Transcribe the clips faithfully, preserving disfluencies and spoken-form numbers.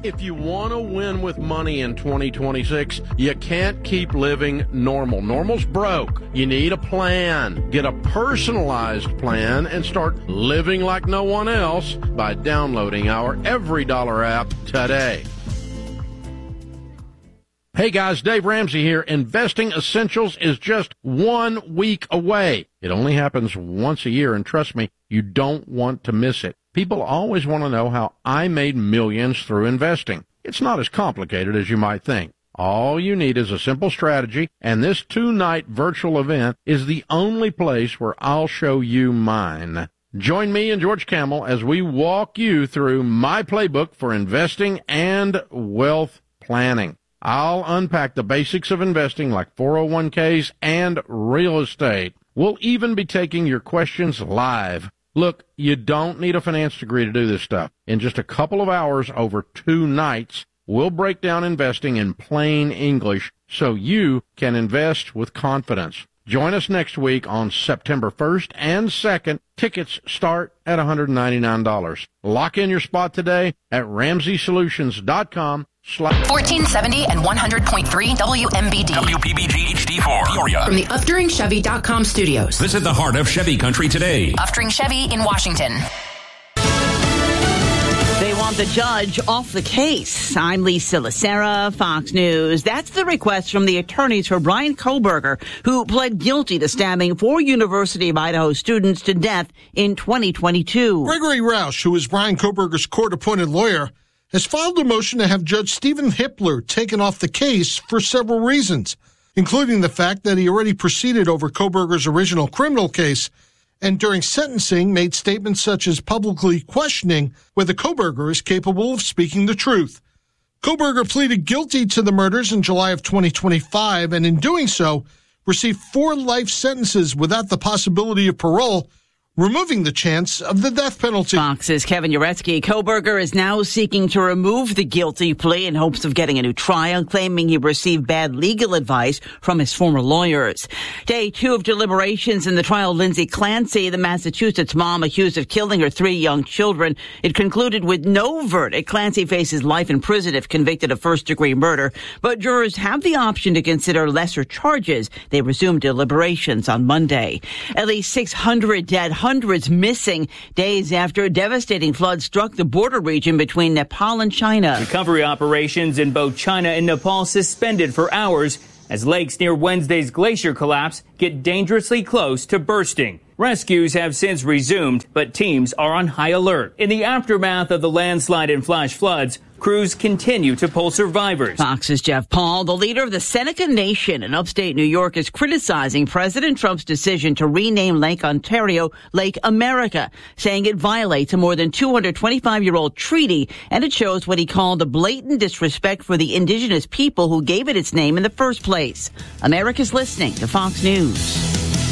If you want to win with money in twenty twenty-six, you can't keep living normal. Normal's broke. You need a plan. Get a personalized plan and start living like no one else by downloading our Every Dollar app today. Hey guys, Dave Ramsey here. Investing Essentials is just one week away. It only happens once a year, and trust me, you don't want to miss it. People always want to know how I made millions through investing. It's not as complicated as you might think. All you need is a simple strategy, and this two-night virtual event is the only place where I'll show you mine. Join me and George Kamel as we walk you through my playbook for investing and wealth planning. I'll unpack the basics of investing like four oh one k's and real estate. We'll even be taking your questions live. Look, you don't need a finance degree to do this stuff. In just a couple of hours over two nights, we'll break down investing in plain English so you can invest with confidence. Join us next week on September first and second. Tickets start at one hundred ninety-nine dollars. Lock in your spot today at ramsey solutions dot com. fourteen seventy and one hundred point three W M B D. W P B G H D four, Peoria. From the Updring Chevy dot com studios. This is the heart of Chevy country today. Updring Chevy in Washington. They want the judge off the case. I'm Lisa Lacera, Fox News. That's the request from the attorneys for Bryan Kohberger, who pled guilty to stabbing four University of Idaho students to death in twenty twenty-two. Gregory Roush, who is Bryan Kohberger's court-appointed lawyer, has filed a motion to have Judge Stephen Hippler taken off the case for several reasons, including the fact that he already proceeded over Kohberger's original criminal case and during sentencing made statements such as publicly questioning whether Kohberger is capable of speaking the truth. Kohberger pleaded guilty to the murders in July of twenty twenty-five, and in doing so, received four life sentences without the possibility of parole, removing the chance of the death penalty. Fox's Kevin Uretsky. Kohberger is now seeking to remove the guilty plea in hopes of getting a new trial, claiming he received bad legal advice from his former lawyers. Day two of deliberations in the trial of Lindsay Clancy, the Massachusetts mom accused of killing her three young children. It concluded with no verdict. Clancy faces life in prison if convicted of first-degree murder, but jurors have the option to consider lesser charges. They resumed deliberations on Monday. At least six hundred dead, hundreds missing days after a devastating flood struck the border region between Nepal and China. Recovery operations in both China and Nepal suspended for hours as lakes near Wednesday's glacier collapse get dangerously close to bursting. Rescues have since resumed, but teams are on high alert. In the aftermath of the landslide and flash floods, crews continue to pull survivors. Fox's Jeff Paul, the leader of the Seneca Nation in upstate New York, is criticizing President Trump's decision to rename Lake Ontario Lake America, saying it violates a more than two hundred twenty-five-year-old treaty, and it shows what he called a blatant disrespect for the indigenous people who gave it its name in the first place. America's listening to Fox News.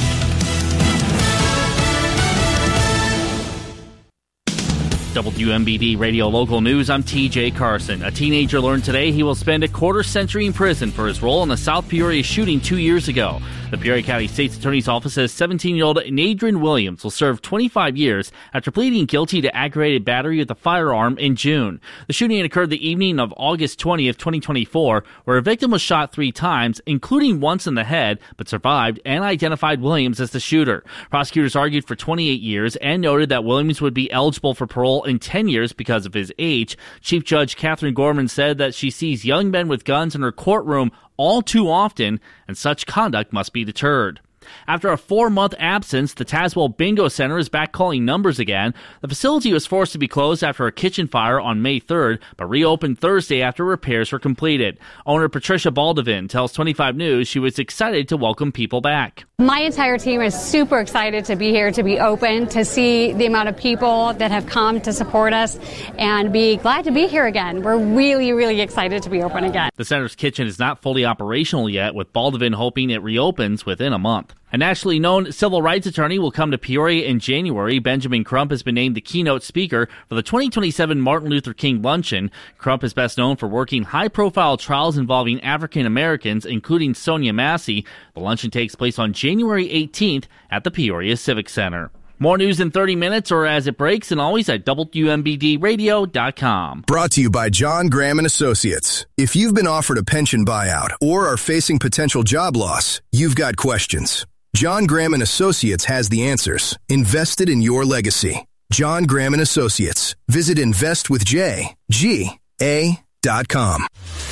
W M B D Radio Local News, I'm T J Carson. A teenager learned today he will spend a quarter century in prison for his role in the South Peoria shooting two years ago. The Peoria County State's Attorney's Office says seventeen-year-old Nadrian Williams will serve twenty-five years after pleading guilty to aggravated battery with a firearm in June. The shooting occurred the evening of August twentieth, twenty twenty-four, where a victim was shot three times, including once in the head, but survived and identified Williams as the shooter. Prosecutors argued for twenty-eight years and noted that Williams would be eligible for parole in ten years because of his age. Chief Judge Catherine Gorman said that she sees young men with guns in her courtroom all too often, and such conduct must be deterred. After a four-month absence, the Tazewell Bingo Center is back calling numbers again. The facility was forced to be closed after a kitchen fire on May third, but reopened Thursday after repairs were completed. Owner Patricia Baldovin tells twenty-five News she was excited to welcome people back. My entire team is super excited to be here, to be open, to see the amount of people that have come to support us, and be glad to be here again. We're really, really excited to be open again. The center's kitchen is not fully operational yet, with Baldovin hoping it reopens within a month. A nationally known civil rights attorney will come to Peoria in January. Benjamin Crump has been named the keynote speaker for the twenty twenty-seven Martin Luther King Luncheon. Crump is best known for working high-profile trials involving African Americans, including Sonia Massey. The luncheon takes place on January eighteenth at the Peoria Civic Center. More news in thirty minutes or as it breaks, and always at W M B D radio dot com. Brought to you by John Graham and Associates. If you've been offered a pension buyout or are facing potential job loss, you've got questions. John Graham and Associates has the answers. Invested in your legacy. John Graham and Associates. Visit invest with J G A dot com.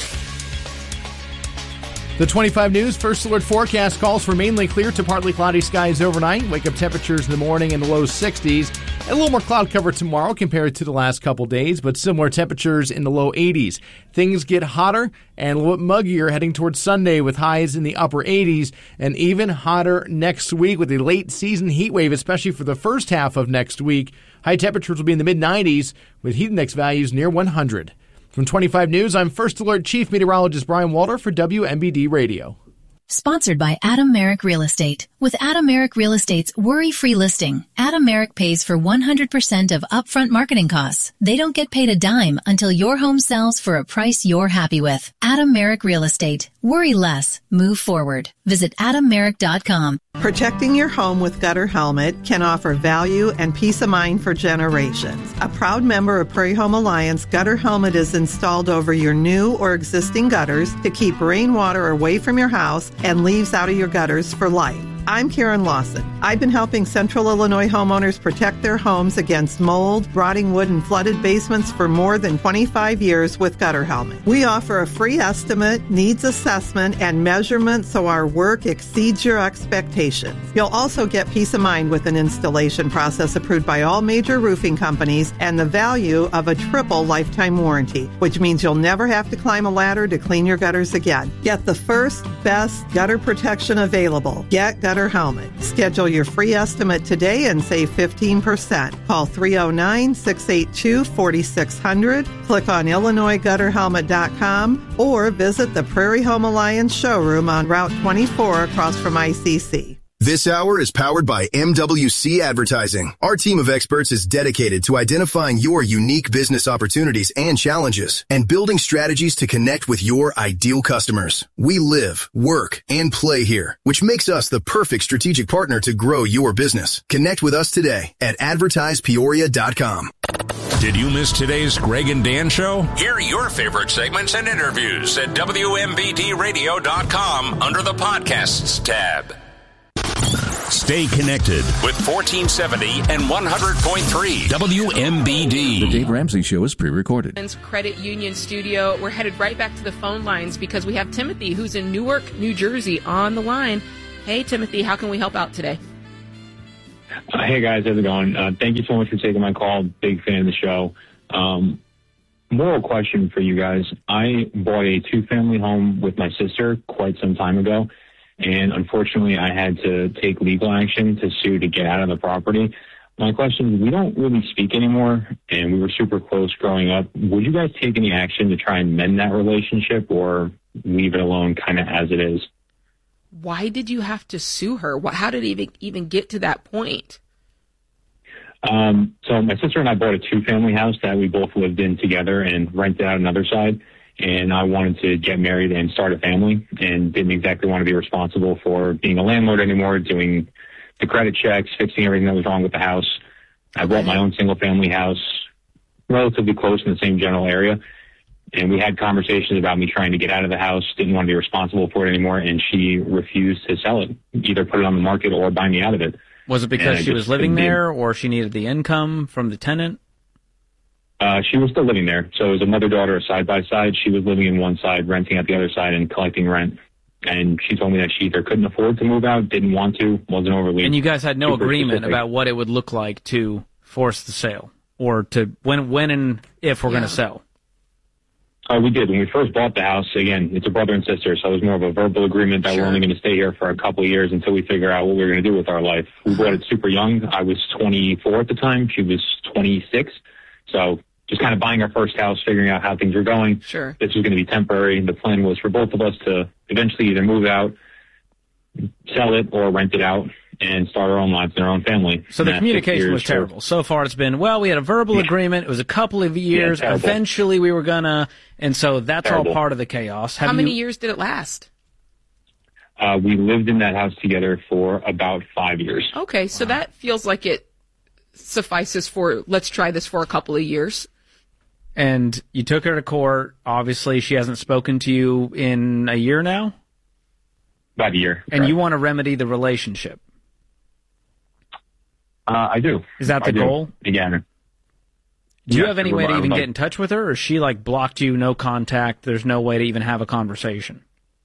The twenty-five News First Alert forecast calls for mainly clear to partly cloudy skies overnight. Wake-up temperatures in the morning in the low sixties. And a little more cloud cover tomorrow compared to the last couple days, but similar temperatures in the low eighties. Things get hotter and a little bit muggier heading towards Sunday with highs in the upper eighties, and even hotter next week with a late season heat wave, especially for the first half of next week. High temperatures will be in the mid nineties with heat index values near one hundred. From twenty-five News, I'm First Alert Chief Meteorologist Brian Walter for W M B D Radio. Sponsored by Adam Merrick Real Estate. With Adam Merrick Real Estate's worry-free listing, Adam Merrick pays for one hundred percent of upfront marketing costs. They don't get paid a dime until your home sells for a price you're happy with. Adam Merrick Real Estate. Worry less. Move forward. Visit adam merrick dot com. Protecting your home with Gutter Helmet can offer value and peace of mind for generations. A proud member of Prairie Home Alliance, Gutter Helmet is installed over your new or existing gutters to keep rainwater away from your house and leaves out of your gutters for life. I'm Karen Lawson. I've been helping Central Illinois homeowners protect their homes against mold, rotting wood, and flooded basements for more than twenty-five years with Gutter Helmet. We offer a free estimate, needs assessment, and measurement so our work exceeds your expectations. You'll also get peace of mind with an installation process approved by all major roofing companies and the value of a triple lifetime warranty, which means you'll never have to climb a ladder to clean your gutters again. Get the first, best gutter protection available. Get Gutter Helmet. Schedule your free estimate today and save fifteen percent. Call three oh nine, six eight two, four six zero zero, click on illinois gutter helmet dot com, or visit the Prairie Home Alliance showroom on Route twenty-four across from I C C. This hour is powered by M W C Advertising. Our team of experts is dedicated to identifying your unique business opportunities and challenges and building strategies to connect with your ideal customers. We live, work, and play here, which makes us the perfect strategic partner to grow your business. Connect with us today at advertise peoria dot com. Did you miss today's Greg and Dan show? Hear your favorite segments and interviews at W M B D radio dot com under the Podcasts tab. Stay connected with fourteen seventy and one hundred point three W M B D. The Dave Ramsey Show is pre-recorded. Credit Union Studio. We're headed right back to the phone lines because we have Timothy, who's in Newark, New Jersey, on the line. Hey, Timothy, how can we help out today? Uh, hey, guys, how's it going? Uh, thank you so much for taking my call. Big fan of the show. Um, moral question for you guys. I bought a two-family home with my sister quite some time ago. And unfortunately, I had to take legal action to sue to get out of the property. My question is, we don't really speak anymore, and we were super close growing up. Would you guys take any action to try and mend that relationship or leave it alone kind of as it is? Why did you have to sue her? How did it even, even get to that point? Um, so my sister and I bought a two-family house that we both lived in together and rented out another side. And I wanted to get married and start a family and didn't exactly want to be responsible for being a landlord anymore, doing the credit checks, fixing everything that was wrong with the house. I bought my own single family house relatively close in the same general area. And we had conversations about me trying to get out of the house, didn't want to be responsible for it anymore. And she refused to sell it, either put it on the market or buy me out of it. Was it because she was living there or she needed the income from the tenant? Uh, she was still living there. So it was a mother-daughter side by side. She was living in one side, renting out the other side, and collecting rent. And she told me that she either couldn't afford to move out, didn't want to, wasn't overly. And you guys had no agreement specific. about what it would look like to force the sale or to when, when and if we're yeah. going to sell. Uh, we did. When we first bought the house, again, it's a brother and sister, so it was more of a verbal agreement that sure. we're only going to stay here for a couple of years until we figure out what we we're going to do with our life. We bought it super young. I was twenty-four at the time. She was twenty-six. So just kind of buying our first house, figuring out how things were going. Sure. This was going to be temporary. The plan was for both of us to eventually either move out, sell it, or rent it out and start our own lives and our own family. So the communication was terrible. So far it's been, well, we had a verbal yeah. agreement. It was a couple of years. Yeah, Eventually we were going to, and so that's terrible. all part of the chaos. Have How many you, years did it last? Uh, we lived in that house together for about five years. Okay, so wow. that feels like it suffices for let's try this for a couple of years. And you took her to court. Obviously, she hasn't spoken to you in a year now? About a year. And correct. you want to remedy the relationship? Uh, I do. Is that the I do. goal? Again. Do you yes, have any way to I would even like- get in touch with her, or is she like blocked you, no contact, there's no way to even have a conversation?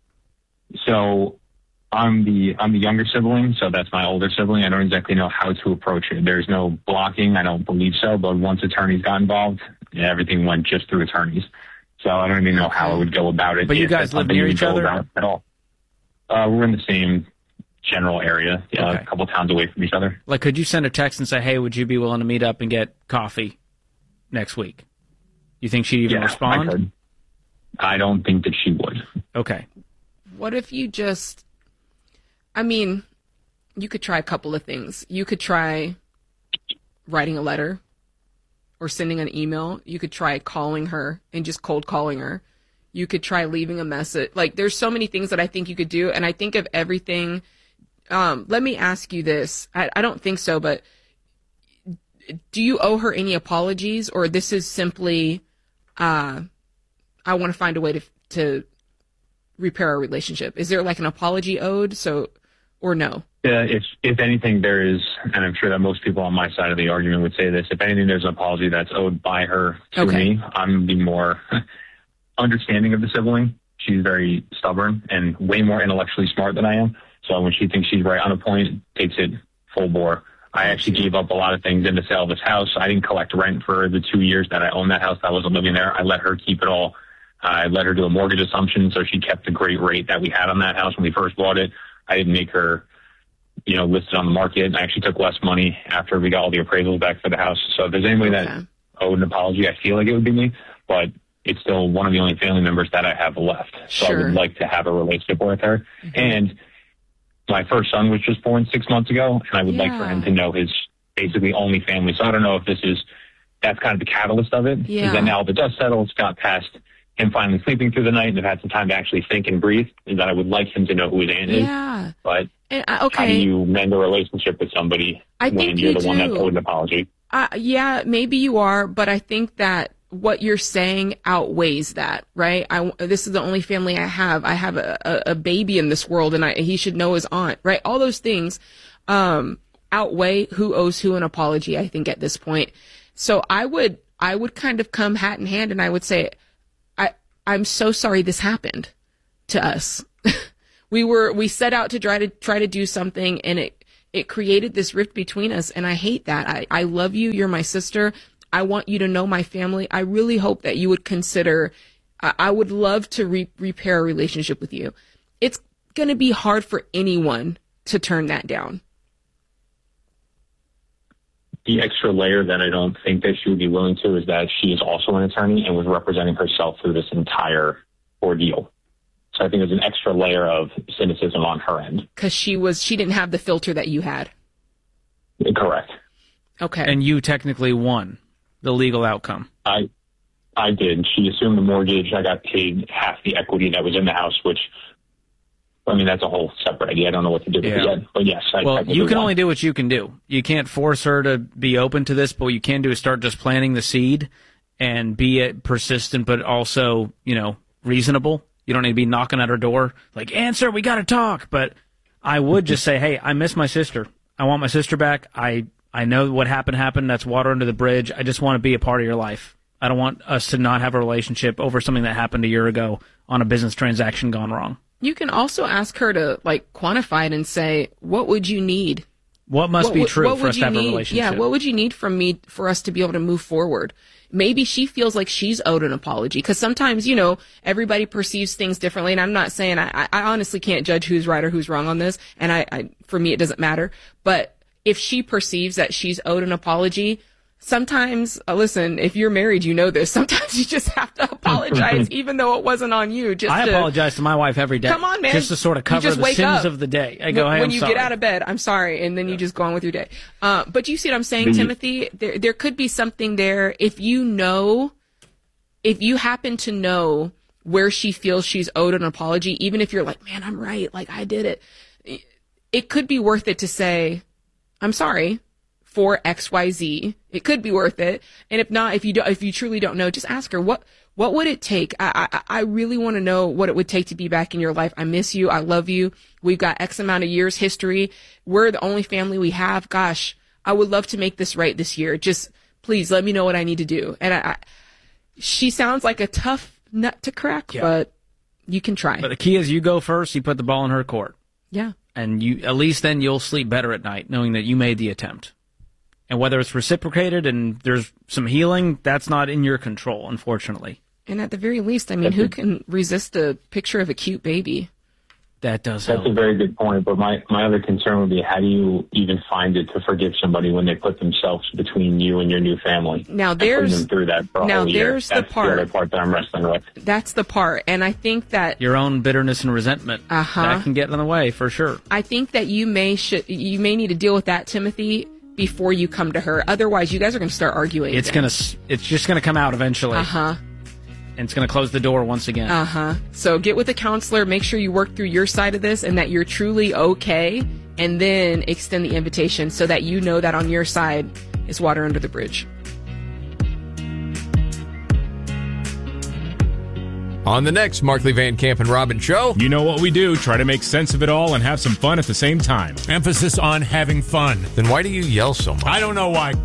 So I'm the I'm the younger sibling, so that's my older sibling. I don't exactly know how to approach it. There's no blocking, I don't believe so, but once attorneys got involved, yeah, everything went just through attorneys. So I don't even know how I would go about it. But you if guys that's live something near we each go other? about At all. Uh, we're in the same general area, yeah, Okay. a couple towns away from each other. Like, could you send a text and say, hey, would you be willing to meet up and get coffee next week? You think she'd even Yeah, respond? I could. I don't think that she would. Okay. What if you just, I mean, you could try a couple of things. You could try writing a letter or sending an email. You could try calling her and just cold calling her. You could try leaving a message. Like, there's so many things that I think you could do. And I think of everything. Um, let me ask you this. I, I don't think so, but do you owe her any apologies, or this is simply, uh, I want to find a way to, to repair our relationship? Is there like an apology owed? So, or no? Uh, if if anything, there is, and I'm sure that most people on my side of the argument would say this. If anything, there's an apology that's owed by her to Okay. me. I'm the more understanding of the sibling. She's very stubborn and way more intellectually smart than I am. So when she thinks she's right on a point, takes it full bore. I actually gave up a lot of things in the sale of this house. I didn't collect rent for the two years that I owned that house. I wasn't living there. I let her keep it all. I let her do a mortgage assumption, so she kept the great rate that we had on that house when we first bought it. I didn't make her, you know, listed on the market. I actually took less money after we got all the appraisals back for the house. So if there's anybody that owed an apology, I feel like it would be me. But it's still one of the only family members that I have left. So Sure. I would like to have a relationship with her. And my first son was just born six months ago, and I would like for him to know his basically only family. So I don't know if this is, that's kind of the catalyst of it. Yeah. Is that now the dust settles, got past him finally sleeping through the night and have had some time to actually think and breathe, is that I would like him to know who his aunt is. Yeah. But And, uh, how do okay. you mend a relationship with somebody I when think you're you the one that do. owed an apology? Uh, yeah, maybe you are, but I think that what you're saying outweighs that, right? I, this is the only family I have. I have a, a, a baby in this world, and I, he should know his aunt, right? All those things um, outweigh who owes who an apology, I think, at this point. So I would, I would kind of come hat in hand, and I would say, I, I'm so sorry this happened to us. we were, we set out to try to try to do something, and it, it created this rift between us, and I hate that. I, I love you. You're my sister. I want you to know my family. I really hope that you would consider, I, I would love to re- repair a relationship with you. It's going to be hard for anyone to turn that down. The extra layer that I don't think that she would be willing to is that she is also an attorney and was representing herself through this entire ordeal. So I think there's an extra layer of cynicism on her end. Cause she was, she didn't have the filter that you had. Correct. Okay. And you technically won the legal outcome. I I did. She assumed the mortgage. I got paid half the equity that was in the house, which, I mean, that's a whole separate idea. I don't know what to do with Yeah. it yet. But yes, I Well, technically you can won. only do what you can do. You can't force her to be open to this, but what you can do is start just planting the seed and be uh, persistent, but also, you know, reasonable. You don't need to be knocking at her door like, answer, we got to talk. But I would just say, hey, I miss my sister. I want my sister back. I, I know what happened happened. That's water under the bridge. I just want to be a part of your life. I don't want us to not have a relationship over something that happened a year ago on a business transaction gone wrong. You can also ask her to like quantify it and say, what would you need? What must What be would- true what for would us to you have a need? relationship? Yeah, what would you need from me for us to be able to move forward? Maybe she feels like she's owed an apology, because sometimes, you know, everybody perceives things differently. And I'm not saying, I, I honestly can't judge who's right or who's wrong on this. And I, I, for me, it doesn't matter. But if she perceives that she's owed an apology, sometimes, uh, listen, if you're married, you know this. Sometimes you just have to apologize, even though it wasn't on you. Just I to, apologize to my wife every day. Come on, man. Just to sort of You cover just the wake sins up. of the day. I go, when, hey, when I'm you sorry. get out of bed, I'm sorry, and then you just go on with your day. Uh, but you see what I'm saying, The- Timothy? There, there could be something there. If you know, if you happen to know where she feels she's owed an apology, even if you're like, man, I'm right, like I did it, it could be worth it to say, I'm sorry for X Y Z. It could be worth it. And if not, if you do, if you truly don't know, just ask her, what, what would it take? I, I, I really want to know what it would take to be back in your life. I miss you. I love you. We've got X amount of years history. We're the only family we have. Gosh, I would love to make this right this year. Just please let me know what I need to do. And I, I she sounds like a tough nut to crack, yeah. but you can try. But the key is you go first, you put the ball in her court. Yeah. And you, at least then you'll sleep better at night knowing that you made the attempt. And whether it's reciprocated and there's some healing, that's not in your control, unfortunately. And at the very least, I mean, who can resist a picture of a cute baby? That does That's help. a very good point. But my, my other concern would be, how do you even find it to forgive somebody when they put themselves between you and your new family? Now there's them through that for a now whole year. there's That's the part. the other part that I'm wrestling with. That's the part, and I think that Your own bitterness and resentment, Uh-huh. that can get in the way for sure. I think that you may should you may need to deal with that, Timothy, before you come to her. Otherwise, you guys are going to start arguing. It's again. gonna, s- it's just gonna come out eventually. Uh huh. And it's gonna close the door once again. Uh huh. So get with a counselor. Make sure you work through your side of this and that you're truly okay, and then extend the invitation so that you know that on your side is water under the bridge. On the next Markley, Van Camp, and Robin show. You know what we do, try to make sense of it all and have some fun at the same time. Emphasis on having fun. Then why do you yell so much? I don't know why.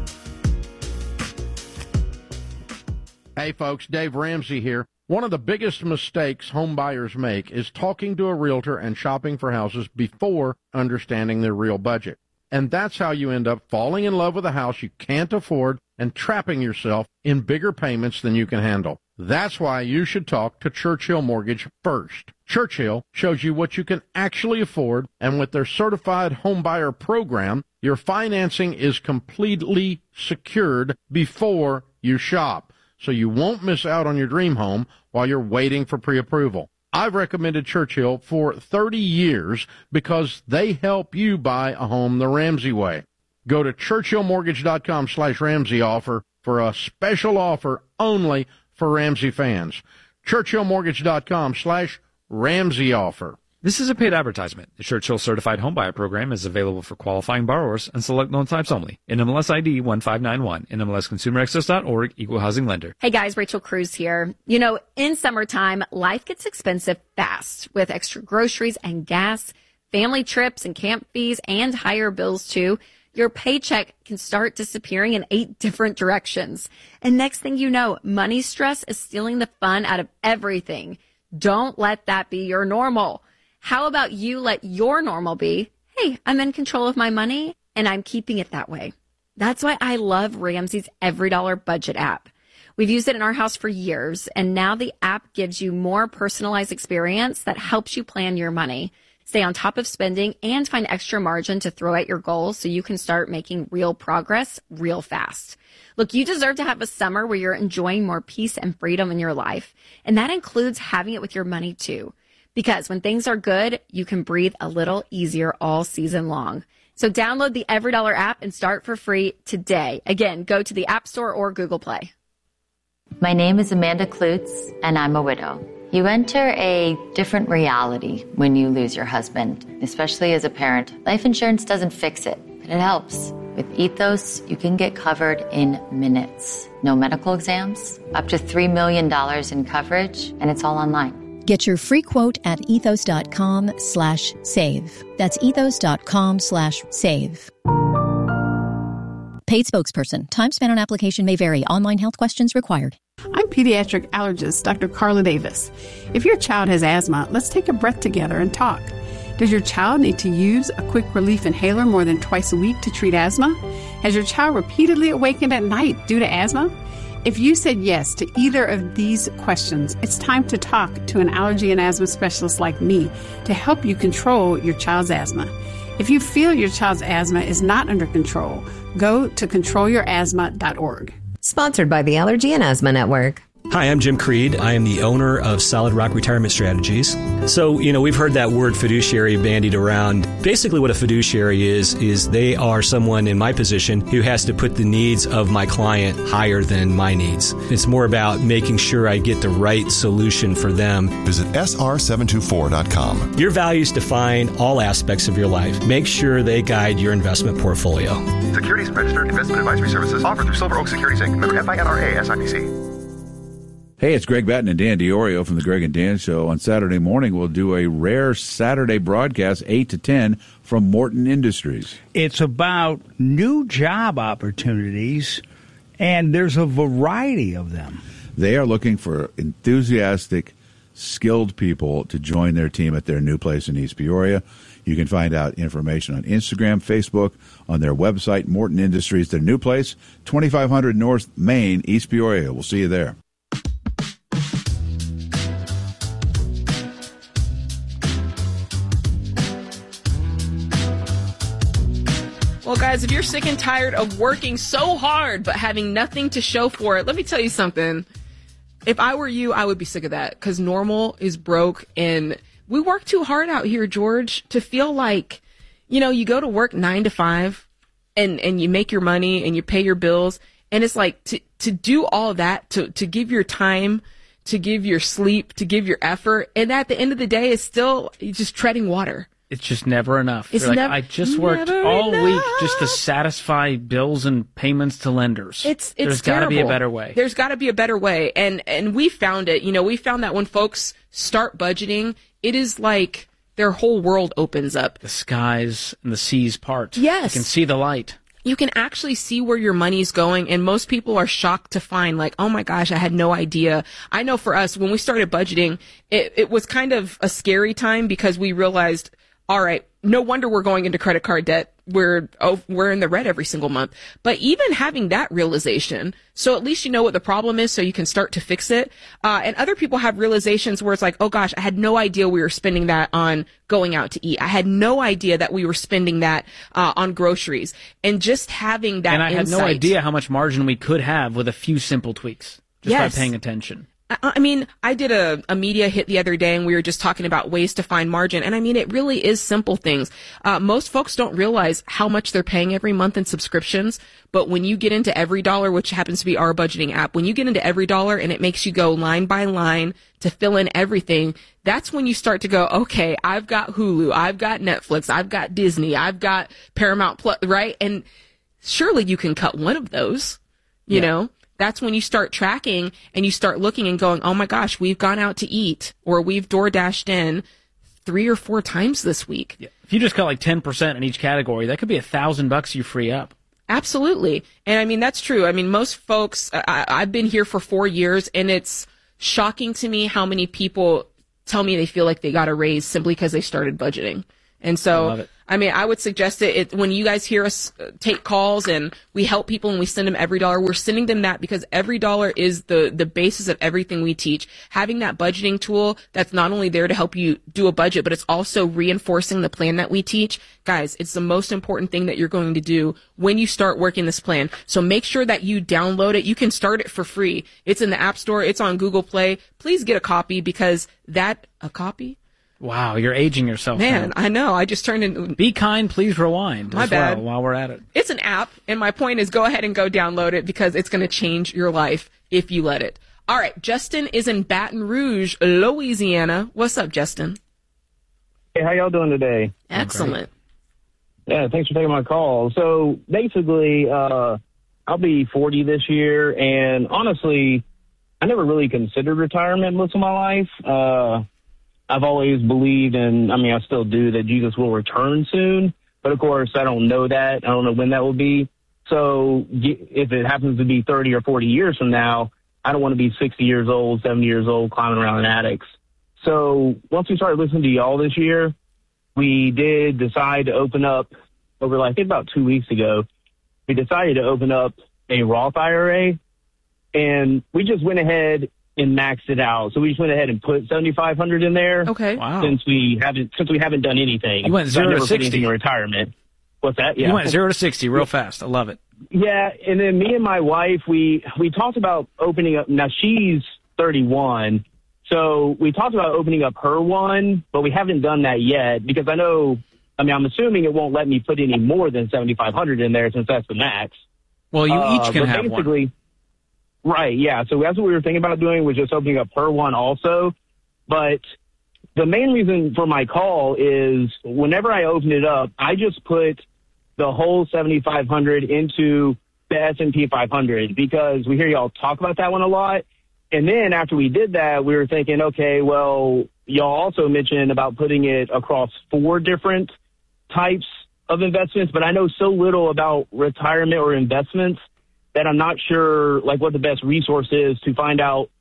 Hey folks, Dave Ramsey here. One of the biggest mistakes home buyers make is talking to a realtor and shopping for houses before understanding their real budget. And that's how you end up falling in love with a house you can't afford and trapping yourself in bigger payments than you can handle. That's why you should talk to Churchill Mortgage first. Churchill shows you what you can actually afford, and with their certified home buyer program, your financing is completely secured before you shop, so you won't miss out on your dream home while you're waiting for pre-approval. I've recommended Churchill for thirty years because they help you buy a home the Ramsey way. Go to churchillmortgage.com slash Ramsey offer for a special offer only for Ramsey fans. churchillmortgage.com slash Ramsey offer. This is a paid advertisement. The Churchill Certified Homebuyer Program is available for qualifying borrowers and select loan types only. N M L S I D one five nine one. N M L S Consumer Access dot org. Equal housing lender. Hey guys, Rachel Cruz here. You know, in summertime, life gets expensive fast with extra groceries and gas, family trips and camp fees, and higher bills too. Your paycheck can start disappearing in eight different directions. And next thing you know, money stress is stealing the fun out of everything. Don't let that be your normal. How about you let your normal be, hey, I'm in control of my money and I'm keeping it that way. That's why I love Ramsey's Every Dollar Budget app. We've used it in our house for years, and now the app gives you more personalized experience that helps you plan your money, stay on top of spending, and find extra margin to throw at your goals so you can start making real progress real fast. Look, you deserve to have a summer where you're enjoying more peace and freedom in your life, and that includes having it with your money too. Because when things are good, you can breathe a little easier all season long. So download the Every Dollar app and start for free today. Again, go to the App Store or Google Play. My name is Amanda Klutz, and I'm a widow. You enter a different reality when you lose your husband, especially as a parent. Life insurance doesn't fix it, but it helps. With Ethos, you can get covered in minutes. No medical exams, up to three million dollars in coverage, and it's all online. Get your free quote at ethos.com slash save. That's ethos.com slash save. Paid spokesperson. Time spent on application may vary. Online health questions required. I'm pediatric allergist Doctor Carla Davis. If your child has asthma, let's take a breath together and talk. Does your child need to use a quick relief inhaler more than twice a week to treat asthma? Has your child repeatedly awakened at night due to asthma? If you said yes to either of these questions, it's time to talk to an allergy and asthma specialist like me to help you control your child's asthma. If you feel your child's asthma is not under control, go to control your asthma dot org. Sponsored by the Allergy and Asthma Network. Hi, I'm Jim Creed. I am the owner of Solid Rock Retirement Strategies. So, you know, we've heard that word fiduciary bandied around. Basically what a fiduciary is, is they are someone in my position who has to put the needs of my client higher than my needs. It's more about making sure I get the right solution for them. Visit S R seven two four dot com. Your values define all aspects of your life. Make sure they guide your investment portfolio. Securities and registered investment advisory services offered through Silver Oak Securities Incorporated. Member F I N R A S I P C. Hey, it's Greg Batten and Dan DiOrio from the Greg and Dan Show. On Saturday morning, we'll do a rare Saturday broadcast, eight to ten, from Morton Industries. It's about new job opportunities, and there's a variety of them. They are looking for enthusiastic, skilled people to join their team at their new place in East Peoria. You can find out information on Instagram, Facebook, on their website, Morton Industries. Their new place, twenty-five hundred North Main, East Peoria. We'll see you there. Well, guys, if you're sick and tired of working so hard but having nothing to show for it, let me tell you something. If I were you, I would be sick of that because normal is broke and we work too hard out here, George, to feel like, you know, you go to work nine to five and, and you make your money and you pay your bills. And it's like to, to do all that, to, to give your time, to give your sleep, to give your effort. And at the end of the day, it's still just treading water. It's just never enough. It's like, nev- I just worked never all enough. week just to satisfy bills and payments to lenders. It's, it's There's got to be a terrible. better way. There's got to be a better way. And, and we found it. You know, we found that when folks start budgeting, it is like their whole world opens up. The skies and the seas part. Yes. You can see the light. You can actually see where your money's going, and most people are shocked to find, like, oh my gosh, I had no idea. I know for us, when we started budgeting, it, it was kind of a scary time because we realized, all right, no wonder we're going into credit card debt. We're oh, we're in the red every single month. But even having that realization, so at least you know what the problem is so you can start to fix it. Uh, and other people have realizations where it's like, oh gosh, I had no idea we were spending that on going out to eat. I had no idea that we were spending that uh, on groceries. And just having that And I insight, had no idea how much margin we could have with a few simple tweaks just Yes. by paying attention. I I mean, I did a, a media hit the other day and we were just talking about ways to find margin. And I mean, it really is simple things. Uh, most folks don't realize how much they're paying every month in subscriptions. But when you get into Every Dollar, which happens to be our budgeting app, when you get into Every Dollar and it makes you go line by line to fill in everything, that's when you start to go, okay, I've got Hulu, I've got Netflix, I've got Disney, I've got Paramount Plus, right? And surely you can cut one of those, you Yeah. know? That's when you start tracking and you start looking and going, oh my gosh, we've gone out to eat or we've door dashed in three or four times this week. Yeah. If you just cut like ten percent in each category, that could be a thousand bucks you free up. Absolutely. And I mean, that's true. I mean, most folks, I, I've been here for four years and it's shocking to me how many people tell me they feel like they got a raise simply because they started budgeting. And so, I love it. I mean, I would suggest it, it when you guys hear us uh, take calls and we help people and we send them Every Dollar, we're sending them that because Every Dollar is the, the basis of everything we teach. Having that budgeting tool that's not only there to help you do a budget, but it's also reinforcing the plan that we teach. Guys, it's the most important thing that you're going to do when you start working this plan. So make sure that you download it. You can start it for free. It's in the App Store. It's on Google Play. Please get a copy because that, a copy? Wow, you're aging yourself. Man, now. I know. I just turned in. Be kind, please rewind. My as bad. Well, while we're at it. It's an app, and my point is go ahead and go download it because it's going to change your life if you let it. All right, Justin is in Baton Rouge, Louisiana. What's up, Justin? Hey, how y'all doing today? Excellent. Yeah, thanks for taking my call. So basically, uh, I'll be forty this year, and honestly, I never really considered retirement most of my life. Uh, I've always believed, and I mean, I still do, that Jesus will return soon. But of course, I don't know that. I don't know when that will be. So if it happens to be thirty or forty years from now, I don't want to be sixty years old, seventy years old, climbing around in attics. So once we started listening to y'all this year, we did decide to open up over, like, I think about two weeks ago, we decided to open up a Roth I R A, and we just went ahead and maxed it out. So we just went ahead and put seventy-five hundred in there. Okay. Wow. Since we haven't, since we haven't done anything. You went So I zero to never put anything sixty. in retirement. What's that? Yeah. You went zero to sixty real fast. I love it. Yeah, and then me and my wife, we we talked about opening up. Now she's thirty-one. So we talked about opening up her one, but we haven't done that yet because I know, I mean, I'm assuming it won't let me put any more than seventy-five hundred in there since that's the max. Well, you uh, each can have basically, one. Right, yeah. So that's what we were thinking about doing, was just opening up her one also. But the main reason for my call is whenever I open it up, I just put the whole seventy-five hundred into the S and P five hundred because we hear y'all talk about that one a lot. And then after we did that, we were thinking, okay, well, y'all also mentioned about putting it across four different types of investments, but I know so little about retirement or investments that I'm not sure like what the best resource is to find out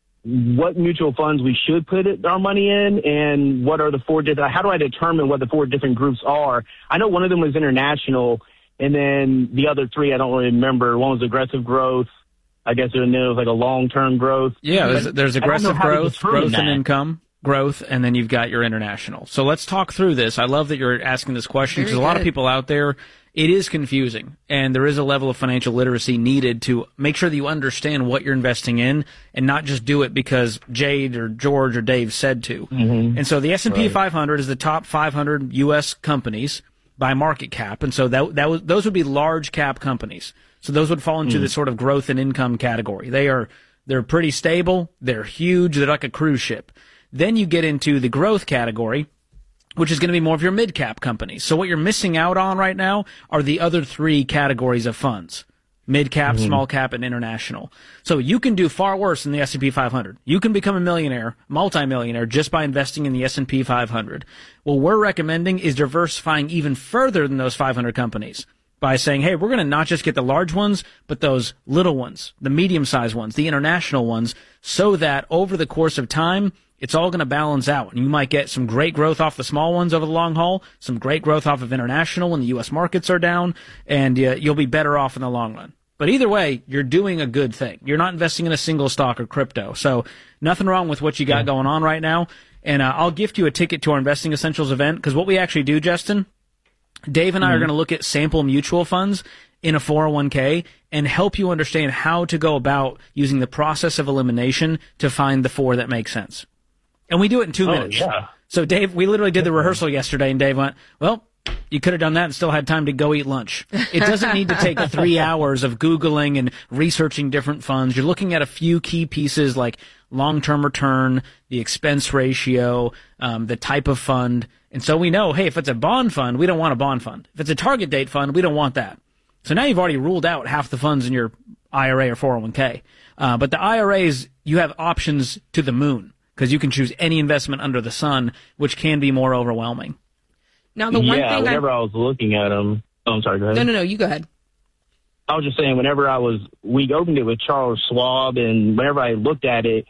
what mutual funds we should put it, our money in, and what are the four different, how do I determine what the four different groups are? I know one of them was international, and then the other three, I don't really remember. One was aggressive growth. I guess it was like a long-term growth. Yeah, there's, there's aggressive growth, growth that. and income, growth, and then you've got your international. So let's talk through this. I love that you're asking this question because a lot of people out there, it is confusing, and there is a level of financial literacy needed to make sure that you understand what you're investing in and not just do it because Jade or George or Dave said to. Mm-hmm. And so the S and P right. five hundred is the top five hundred U S companies by market cap, and so that that was, those would be large cap companies. So those would fall into mm. the sort of growth and income category. They are they're pretty stable, they're huge, they're like a cruise ship. Then you get into the growth category, which is going to be more of your mid-cap companies. So what you're missing out on right now are the other three categories of funds. Mid-cap, mm-hmm. small-cap, and international. So you can do far worse than the S and P five hundred. You can become a millionaire, multimillionaire, just by investing in the S and P five hundred. What we're recommending is diversifying even further than those five hundred companies by saying, hey, we're going to not just get the large ones, but those little ones, the medium-sized ones, the international ones, so that over the course of time, it's all going to balance out. And you might get some great growth off the small ones over the long haul, some great growth off of international when the U S markets are down, and uh, you'll be better off in the long run. But either way, you're doing a good thing. You're not investing in a single stock or crypto. So nothing wrong with what you got yeah. going on right now. And uh, I'll gift you a ticket to our Investing Essentials event, because what we actually do, Justin, Dave and I mm-hmm. are going to look at sample mutual funds in a four oh one k and help you understand how to go about using the process of elimination to find the four that make sense. And we do it in two oh, minutes. Yeah. So, Dave, we literally did the rehearsal yesterday, and Dave went, well, you could have done that and still had time to go eat lunch. It doesn't need to take three hours of Googling and researching different funds. You're looking at a few key pieces like long-term return, the expense ratio, um, the type of fund. And so we know, hey, if it's a bond fund, we don't want a bond fund. If it's a target date fund, we don't want that. So now you've already ruled out half the funds in your I R A or four oh one k. Uh, but the I R As, you have options to the moon, because you can choose any investment under the sun, which can be more overwhelming. Now, the one yeah, thing whenever I... I was looking at them, oh, I'm sorry, go ahead. No, no, no, you go ahead. I was just saying, whenever I was, we opened it with Charles Schwab, and whenever I looked at it,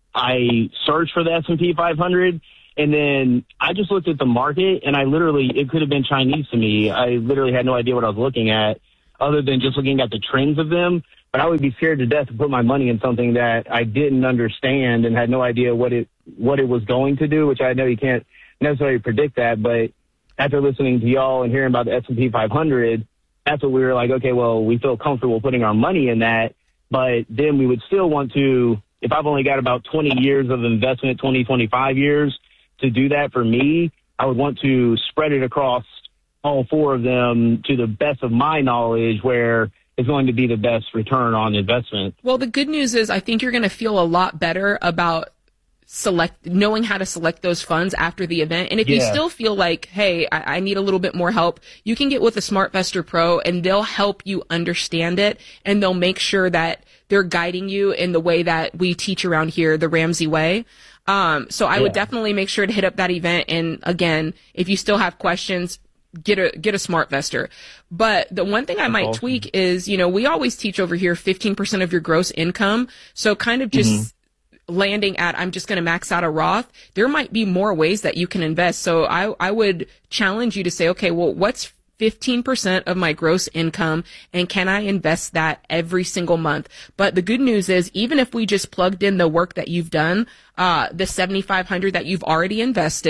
I searched for the S and P five hundred, and then I just looked at the market, and I literally, it could have been Chinese to me. I literally had no idea what I was looking at, other than just looking at the trends of them. But I would be scared to death to put my money in something that I didn't understand and had no idea what it what it was going to do, which I know you can't necessarily predict that. But after listening to y'all and hearing about the S and P five hundred, that's what we were like, okay, well, we feel comfortable putting our money in that. But then we would still want to, if I've only got about twenty years of investment, twenty, twenty-five years to do that for me, I would want to spread it across all four of them to the best of my knowledge, where it's going to be the best return on investment. Well, the good news is I think you're going to feel a lot better about select knowing how to select those funds after the event. And if yeah. you still feel like, hey, I, I need a little bit more help, you can get with a SmartVestor Pro, and they'll help you understand it, and they'll make sure that they're guiding you in the way that we teach around here, the Ramsey way. Um, so I yeah. would definitely make sure to hit up that event. And again, if you still have questions, get a get a SmartVestor. But the one thing I might awesome. tweak is, you know, we always teach over here fifteen percent of your gross income. So kind of just mm-hmm. landing at, I'm just going to max out a Roth. There might be more ways that you can invest. So I I would challenge you to say, okay, well, what's fifteen percent of my gross income, and can I invest that every single month? But the good news is, even if we just plugged in the work that you've done, uh, the seventy-five hundred that you've already invested,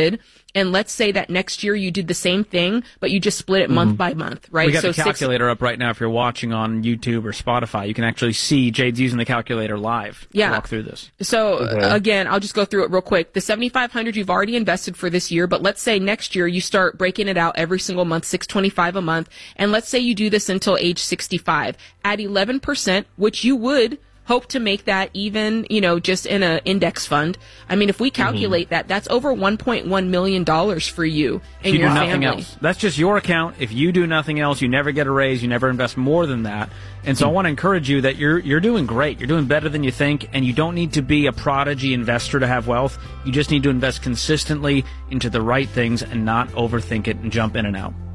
And let's say that next year you did the same thing, but you just split it Mm-hmm. month by month, right? We got so the calculator up right now. If you're watching on YouTube or Spotify, you can actually see Jade's using the calculator live Yeah. to walk through this. So Okay. uh, again, I'll just go through it real quick. The seventy-five hundred you've already invested for this year, but let's say next year you start breaking it out every single month, six twenty-five a month, and let's say you do this until age sixty-five at eleven percent, which you would hope to make that even, you know, just in an index fund. I mean, if we calculate that, that's over one point one million dollars for you If and you your do nothing family. else. That's just your account. If you do nothing else, you never get a raise, you never invest more than that. And so I want to encourage you that you're you're doing great. You're doing better than you think, and you don't need to be a prodigy investor to have wealth. You just need to invest consistently into the right things and not overthink it and jump in and out.